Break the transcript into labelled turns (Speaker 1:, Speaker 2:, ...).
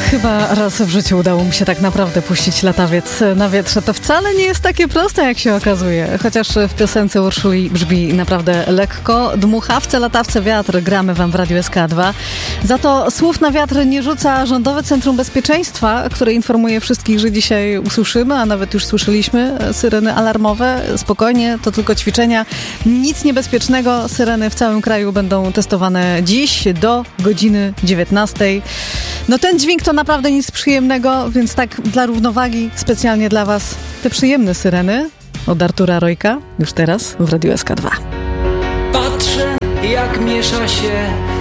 Speaker 1: Chyba raz w życiu udało mi się tak naprawdę puścić latawiec na wietrze. To wcale nie jest takie proste, jak się okazuje. Chociaż w piosence Urszuli brzmi naprawdę lekko. Dmuchawce, latawce, wiatr gramy wam w Radiu SK2. Za to słów na wiatr nie rzuca Rządowe Centrum Bezpieczeństwa, które informuje wszystkich, że dzisiaj usłyszymy, a nawet już słyszeliśmy syreny alarmowe. Spokojnie, to tylko ćwiczenia. Nic niebezpiecznego. Syreny w całym kraju będą testowane dziś do godziny 19. No ten dźwięk to naprawdę nic przyjemnego, więc tak dla równowagi specjalnie dla was te przyjemne syreny od Artura Rojka już teraz w Radiu SK2.
Speaker 2: Patrzę, jak miesza się